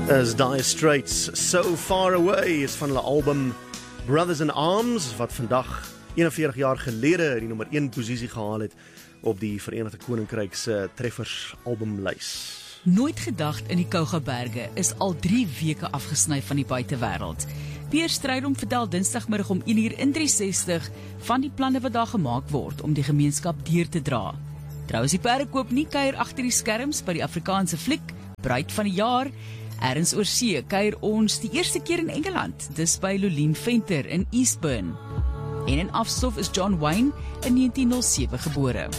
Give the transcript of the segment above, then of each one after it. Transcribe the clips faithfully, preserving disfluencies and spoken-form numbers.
As Dire Straits, So Far Away is van hulle album Brothers in Arms, wat vandag eenenveertig jaar gelede die nommer een posisie gehaal het op die Verenigde Koninkryk se treffers albumlys. Nooit gedacht in die Kougaberge is al drie weke afgesny van die buitewêreld. Pierre Strydom vertel dinsdagmiddag om een uur in drie sestig van die planne wat daar gemaak word om die gemeenskap deur te dra. Trouwens die perdekoop nie kuier agter die skerms by die Afrikaanse fliek, Bruid van die jaar. Ergens oor see kuier ons die eerste keer in Engeland, dis by Lolien Venter in Eastbourne. En in afstof is John Wayne in negentien nul sewe gebore.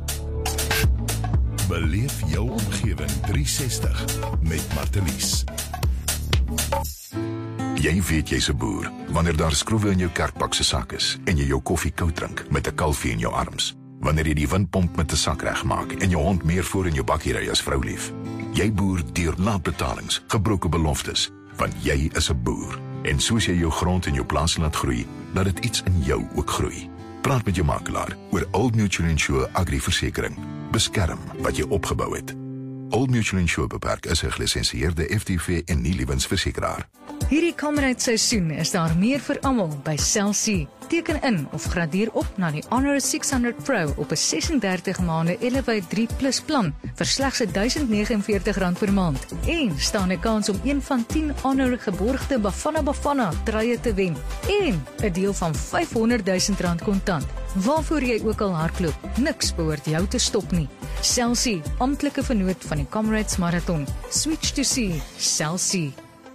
Beleef jou omgewing drie sestig met Martelies. Jy weet jy's 'n boer wanneer daar skroewe in jou kerkbak se sak is en jy jou koffie koud drink met 'n kalfie in jou arms. Wanneer jy die windpomp met 'n sak regmaak en jou hond meer voor in jou bakkie ry as vroulief. Jy boer deur laatbetalings, gebroke beloftes, want jy is 'n boer. En soos jy jou grond en jou plaas laat groei, laat dit iets in jou ook groei. Praat met jou makelaar oor Old Mutual Insure Agri-versekering. Beskerm wat jy opgebou het. Old Mutual Insure Beperk is 'n gelisensieerde F D V en nie lewensversekeraar. Hierdie Kameradseisoen is daar meer vir almal by Cell C. Teken in of gradeer op na die Honor seshonderd Pro op 'n sesendertig maande Elevate drie plus plan vir slegs duisend negenenveertig rand per maand. En staan 'n kans om een van tien Honor geborgde Bafana Bafana truie te wen. En 'n deel van vyfhonderd duisend rand kontant. Waarvoor jy ook al hardloop, niks behoort jou te stop nie. Cell C, amptelike vennoot van die Comrades Marathon. Switch to C, Cell C.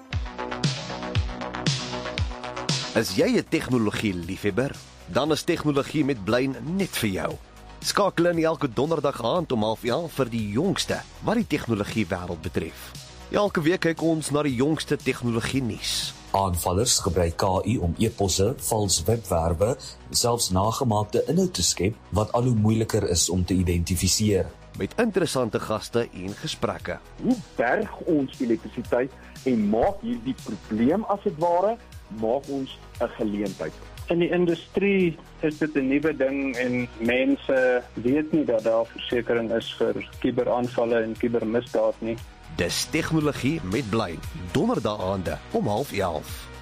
Is jy 'n tegnologie-liefhebber? Dan is tegnologie met Blyn net vir jou. Skakel in elke donderdag aand om half elf vir die jongste wat die tegnologie wêreld betref. Elke week kyk ons na die jongste tegnologie nuus. Aanvallers gebruik K I om e-posse, vals webwerwe, selfs nagemaakte inhoud te skep wat al hoe moeiliker is om te identifiseer. Met interessante gaste en gesprekke. Hoe berg ons elektrisiteit en maak hierdie probleem as dit ware, maak ons 'n geleentheid. In die industrie is dit 'n nuwe ding en mense weet nie dat daar versekering is vir kuberaanvalle en kubermisdaad nie. Dis tegnologie met Blyn, donderdae aande om half elf.